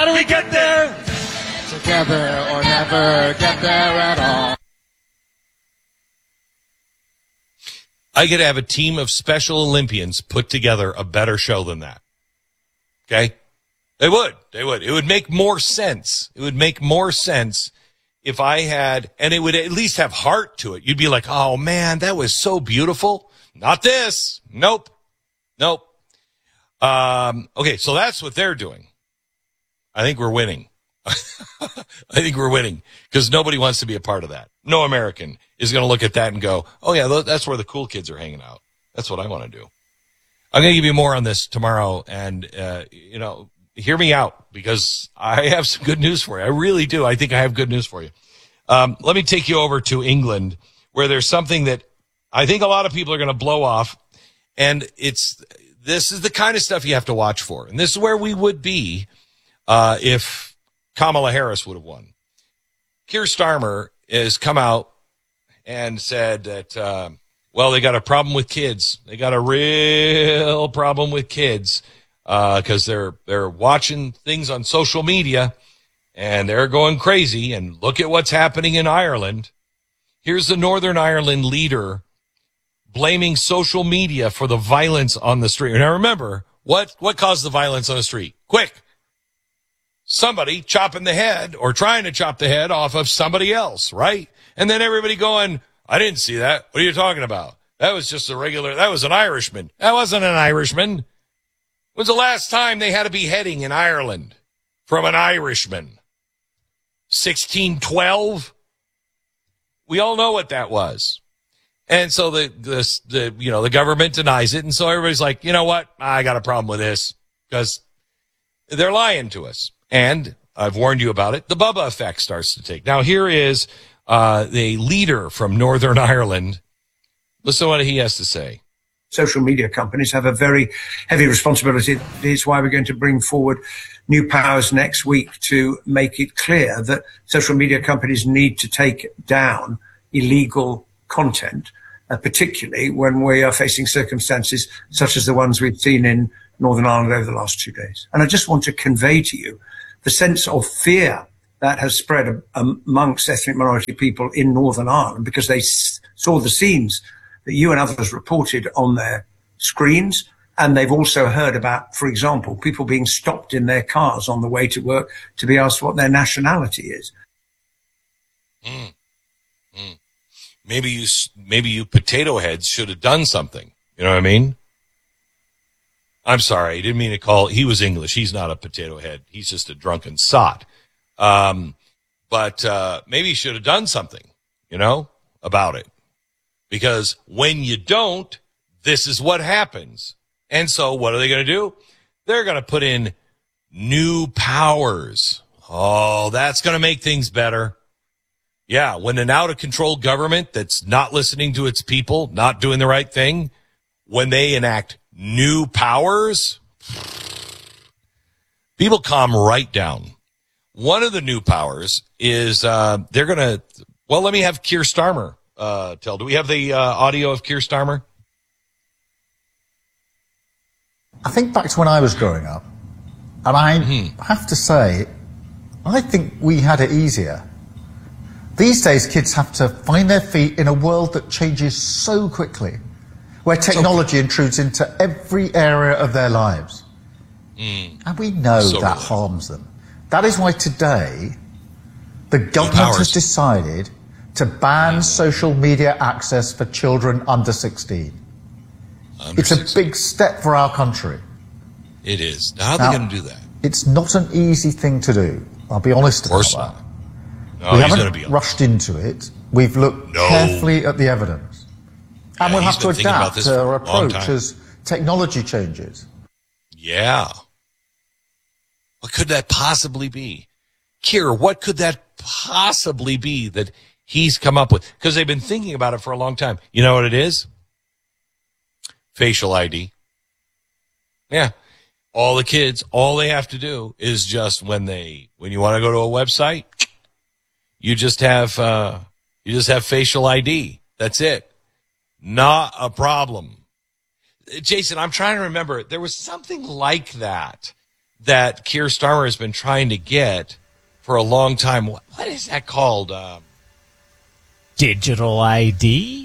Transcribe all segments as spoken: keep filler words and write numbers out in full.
How do we get there? Together or never get there at all. I could have a team of Special Olympians put together a better show than that. Okay? They would. They would. It would make more sense. It would make more sense if I had, and it would at least have heart to it. You'd be like, oh, man, that was so beautiful. Not this. Nope. Nope. Um, okay, so that's what they're doing. I think we're winning. I think we're winning because nobody wants to be a part of that. No American is going to look at that and go, oh, yeah, that's where the cool kids are hanging out. That's what I want to do. I'm going to give you more on this tomorrow, and, uh, you know, hear me out because I have some good news for you. I really do. I think I have good news for you. Um, let me take you over to England where there's something that I think a lot of people are going to blow off, and it's this is the kind of stuff you have to watch for. And this is where we would be uh, if Kamala Harris would have won. Keir Starmer has come out and said that, uh, well, they got a problem with kids. They got a real problem with kids because uh, they're they're watching things on social media and they're going crazy. And look at what's happening in Ireland. Here's the Northern Ireland leader blaming social media for the violence on the street. Now, remember, what what caused the violence on the street? Quick. Somebody chopping the head or trying to chop the head off of somebody else, right? And then everybody going, I didn't see that. What are you talking about? That was just a regular, that was an Irishman. That wasn't an Irishman. When's the last time they had a beheading in Ireland from an Irishman? sixteen twelve? We all know what that was. And so the, the, the, you know, the government denies it. And so everybody's like, you know what? I got a problem with this because they're lying to us. And I've warned you about it. The Bubba effect starts to take. Now, here is uh, the leader from Northern Ireland. Listen to what he has to say. Social media companies have a very heavy responsibility. It's why we're going to bring forward new powers next week to make it clear that social media companies need to take down illegal content, uh, particularly when we are facing circumstances such as the ones we've seen in Northern Ireland over the last two days. And I just want to convey to you the sense of fear that has spread amongst ethnic minority people in Northern Ireland because they saw the scenes that you and others reported on their screens. And they've also heard about, for example, people being stopped in their cars on the way to work to be asked what their nationality is. Mm. Mm. Maybe you, maybe you potato heads should have done something. You know what I mean? I'm sorry. I didn't mean to call. He was English. He's not a potato head. He's just a drunken sot. Um, but uh, maybe you should have done something, you know, about it. Because when you don't, this is what happens. And so what are they going to do? They're going to put in new powers. Oh, that's going to make things better. Yeah, when an out-of-control government that's not listening to its people, not doing the right thing, when they enact new powers, people calm right down. One of the new powers is uh, they're going to, well, let me have Keir Starmer uh, tell. Do we have the uh, audio of Keir Starmer? I think back to when I was growing up, and I mm-hmm. have to say, I think we had it easier. These days, kids have to find their feet in a world that changes so quickly, where technology so intrudes into every area of their lives. Mm. And we know so that really. harms them. That is why today, the government has decided to ban mm. social media access for children under sixteen. Under it's sixteen. A big step for our country. It is. How are now, they going to do that? It's not an easy thing to do. I'll be honest about that. Not. No, we he's haven't be rushed into it. We've looked no. carefully at the evidence. Yeah, and we'll have to adapt to our approach time. as technology changes. Yeah. What could that possibly be? Keir, what could that possibly be that he's come up with? Because they've been thinking about it for a long time. You know what it is? Facial I D. Yeah. All the kids, all they have to do is just when they, when you want to go to a website, you just have, uh, you just have facial I D. That's it. Not a problem. Jason, I'm trying to remember. There was something like that that Keir Starmer has been trying to get for a long time. What, what is that called? Um, Digital I D?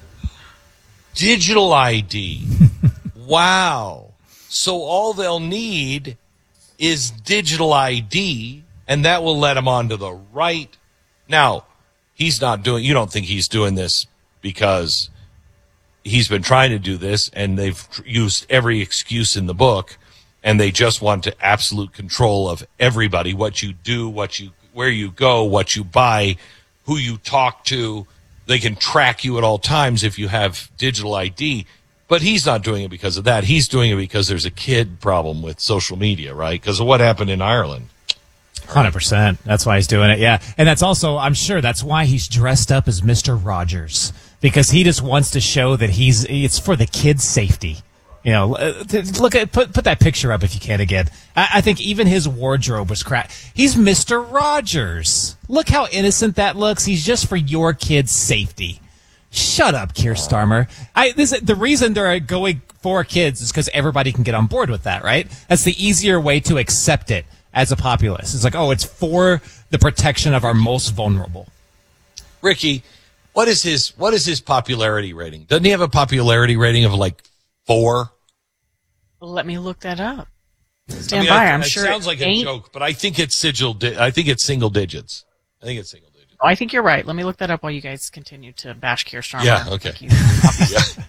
Digital I D. Wow. So all they'll need is digital I D, and that will let him onto the right. Now, he's not doing, you don't think he's doing this because he's been trying to do this and they've used every excuse in the book and they just want to absolute control of everybody, what you do, what you, where you go, what you buy, who you talk to. They can track you at all times if you have digital I D. But he's not doing it because of that. He's doing it because there's a kid problem with social media, right? Because of what happened in Ireland. one hundred percent. That's why he's doing it, yeah. And that's also, I'm sure, that's why he's dressed up as Mister Rogers. Because he just wants to show that he's, it's for the kids' safety. You know, look at, put put that picture up if you can again. I, I think even his wardrobe was crap. He's Mister Rogers. Look how innocent that looks. He's just for your kids' safety. Shut up, Keir Starmer. I this the reason they're going for kids is because everybody can get on board with that, right? That's the easier way to accept it as a populace. It's like, oh, it's for the protection of our most vulnerable. Ricky, what is his what is his popularity rating? Doesn't he have a popularity rating of like four? Let me look that up. Stand I mean, by. I, I'm it sure sounds like a ain't. joke, but I think it's sigil. Di- I think it's single digits. I think it's single digits. Oh, I think you're right. Let me look that up while you guys continue to bash Keir Starmer. Yeah, okay. Like he's- Yeah.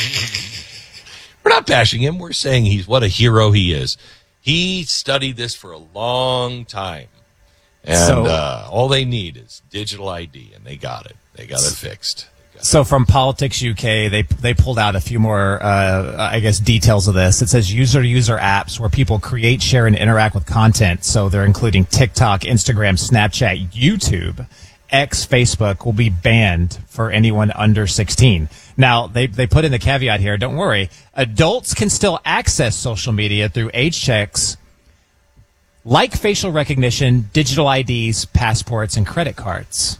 We're not bashing him. We're saying he's what a hero he is. He studied this for a long time, and So- uh, all they need is digital I D, and they got it. They got it fixed. So from Politics U K, they they pulled out a few more, uh, I guess, details of this. It says user-to-user apps where people create, share, and interact with content. So they're including TikTok, Instagram, Snapchat, YouTube, X, Facebook will be banned for anyone under sixteen. Now, they they put in the caveat here, don't worry, adults can still access social media through age checks like facial recognition, digital I Ds, passports, and credit cards.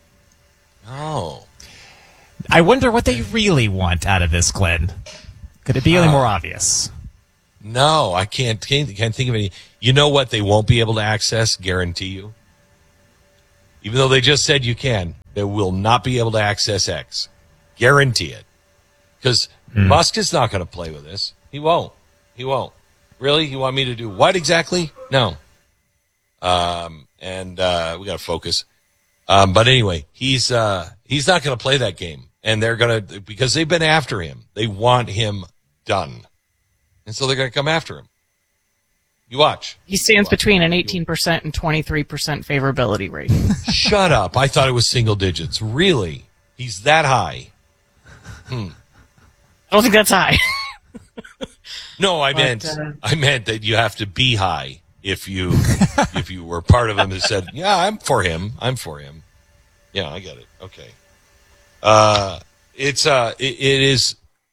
Oh. I wonder what they really want out of this, Glenn. Could it be any more obvious? No, I can't, can't can't think of any. You know what they won't be able to access? Guarantee you. Even though they just said you can, they will not be able to access X. Guarantee it. Because Hmm. Musk is not going to play with this. He won't. He won't. Really? You want me to do what exactly? No. Um, and uh, we got to focus. Um, but anyway, he's uh, he's not going to play that game. And they're going to, because they've been after him. They want him done. And so they're going to come after him. You watch. He stands between an eighteen percent and twenty-three percent favorability rating. Shut up. I thought it was single digits. Really? He's that high? Hmm. I don't think that's high. No, I But, meant uh, I meant that you have to be high if you if you were part of him that said, yeah, I'm for him. I'm for him. Yeah, I get it. Okay. Uh, it's uh, it, it is.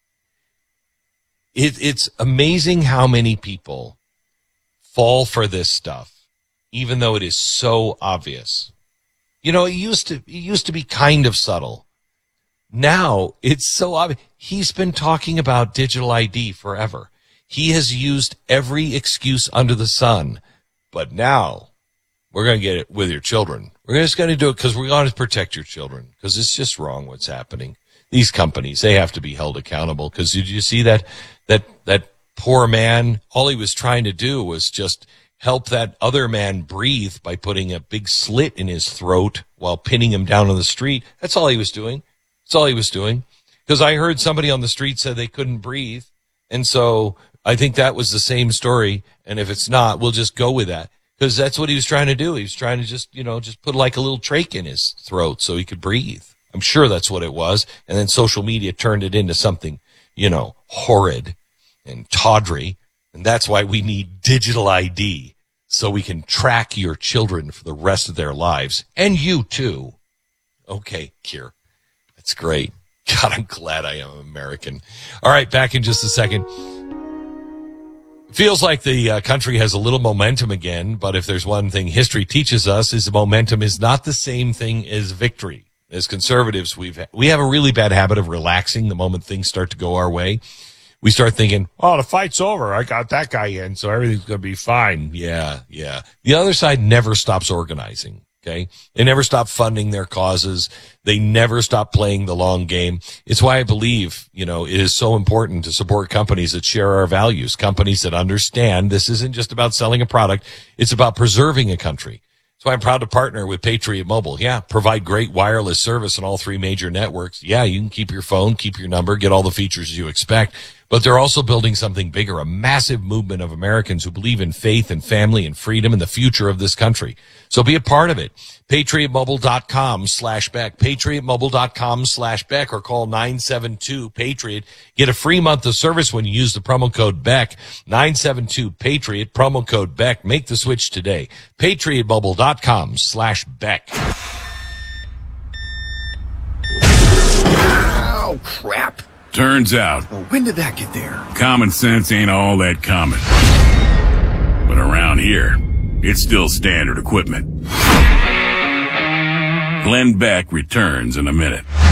It, it's amazing how many people fall for this stuff, even though it is so obvious. You know, it used to it used to be kind of subtle. Now it's so obvious. He's been talking about digital I D forever. He has used every excuse under the sun, but now we're going to get it with your children. We're just going to do it because we're going to protect your children, because it's just wrong what's happening. These companies, they have to be held accountable, because did you see that, that, that poor man? All he was trying to do was just help that other man breathe by putting a big slit in his throat while pinning him down on the street. That's all he was doing. That's all he was doing. Because I heard somebody on the street said they couldn't breathe. And so I think that was the same story. And if it's not, we'll just go with that. Because that's what he was trying to do. He was trying to just, you know, just put like a little trach in his throat so he could breathe. I'm sure that's what it was. And then social media turned it into something, you know, horrid and tawdry. And that's why we need digital I D, so we can track your children for the rest of their lives. And you too. Okay, Keir. That's great. God, I'm glad I am American. All right, back in just a second. Feels like the uh, country has a little momentum again, but if there's one thing history teaches us, is momentum is not the same thing as victory. As conservatives, we've we have a really bad habit of relaxing the moment things start to go our way. we start thinking, oh, the fight's over. I got that guy in, so everything's going to be fine. Yeah, yeah. The other side never stops organizing. Okay. They never stop funding their causes. They never stop playing the long game. It's why I believe, you know, it is so important to support companies that share our values, companies that understand this isn't just about selling a product. It's about preserving a country. That's why I'm proud to partner with Patriot Mobile. Yeah. Provide great wireless service on all three major networks. Yeah. You can keep your phone, keep your number, get all the features you expect. But they're also building something bigger, a massive movement of Americans who believe in faith and family and freedom and the future of this country. So be a part of it. PatriotMobile.com slash Beck. PatriotMobile.com slash Beck or call nine seven two Patriot. Get a free month of service when you use the promo code Beck. nine seven two Patriot, promo code Beck. Make the switch today. PatriotMobile.com slash Beck. Oh, crap. Turns out, Well, when did that get there? common sense ain't all that common. But around here, it's still standard equipment. Glenn Beck returns in a minute.